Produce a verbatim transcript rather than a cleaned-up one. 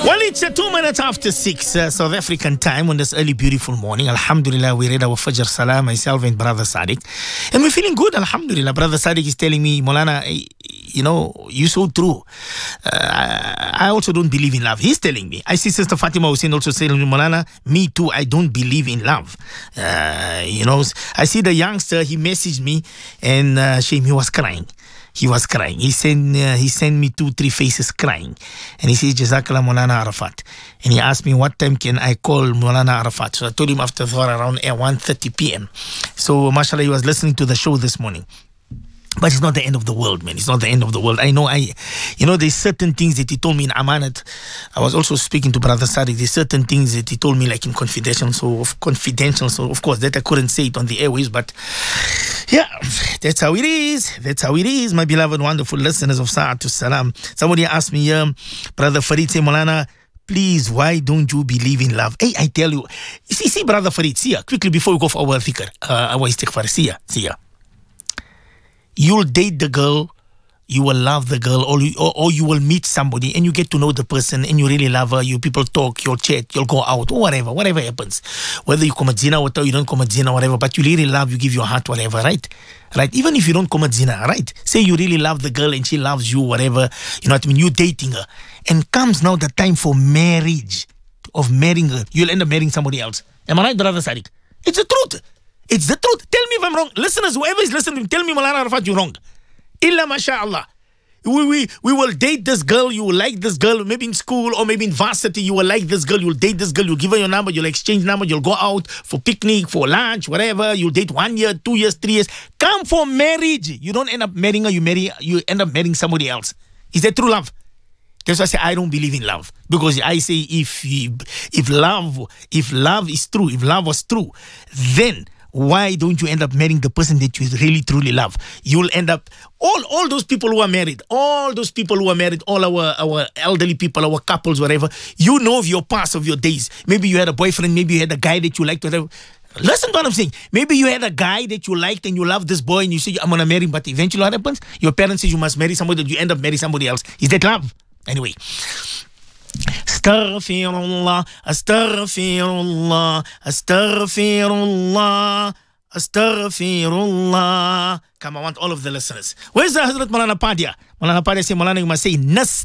Well, it's uh, two minutes after six uh, South African time on this early, beautiful morning. Alhamdulillah, we read our Fajr Salah, myself and Brother Sadiq. And we're feeling good, Alhamdulillah. Brother Sadiq is telling me, Molana, you know, you're so true. Uh, I also don't believe in love. He's telling me. I see Sister Fatima Hussein also saying, Molana, me too, I don't believe in love. Uh, you know, I see the youngster, he messaged me and uh, shame, he was crying. He was crying. He sent uh, he sent me two, three faces crying. And he says, Jazakallah Maulana Arafat. And he asked me, what time can I call Maulana Arafat? So I told him after around one thirty p.m. So, mashallah, he was listening to the show this morning. But it's not the end of the world, man. It's not the end of the world. I know, I, you know, there's certain things that he told me in Amanat. I was also speaking to Brother Sadiq. There's certain things that he told me, like in confidential, so confidential. So of course, that I couldn't say it on the airways. But yeah, that's how it is. That's how it is, my beloved, wonderful listeners of Sa'atul Salam. Somebody asked me, um, Brother Farid, say, Maulana, please, why don't you believe in love? Hey, I tell you, see, see, Brother Farid, see ya, quickly before we go for our dhikr, uh, our istighfar, see ya, see ya. You'll date the girl, you will love the girl, or you, or, or you will meet somebody and you get to know the person and you really love her, you people talk, you'll chat, you'll go out, or whatever, whatever happens. Whether you commit zina or you don't commit zina, whatever, but you really love, you give your heart, whatever, right? Right? Even if you don't commit zina, right? Say you really love the girl and she loves you, whatever, you know what I mean, you're dating her. And comes now the time for marriage, of marrying her, you'll end up marrying somebody else. Am I right, Brother Sadiq? It's the truth. It's the truth. Tell me if I'm wrong. Listeners, whoever is listening, tell me, Maulana Arafat, you're wrong. Illa masha'Allah. We, we, we will date this girl, you will like this girl, maybe in school or maybe in varsity, you will like this girl, you'll date this girl, you'll give her your number, you'll exchange number, you'll go out for picnic, for lunch, whatever, you'll date one year, two years, three years. Come for marriage. You don't end up marrying her, you marry, you end up marrying somebody else. Is that true love? That's why I say I don't believe in love. Because I say if, if love, if love is true, if love was true, then why don't you end up marrying the person that you really truly love? You'll end up, all, all those people who are married, all those people who are married, all our, our elderly people, our couples, whatever, you know of your past, of your days. Maybe you had a boyfriend, maybe you had a guy that you liked, whatever. Listen to what I'm saying. Maybe you had a guy that you liked and you love this boy and you say, I'm going to marry him, but eventually what happens? Your parents say you must marry somebody, that you end up marrying somebody else. Is that love? Anyway. Astaghfirullah, astaghfirullah, astaghfirullah, astaghfirullah. Come, I want all of the listeners. Where's the Hazrat Maulana Padia? Maulana Padia say, Maulana, you must say, Nas.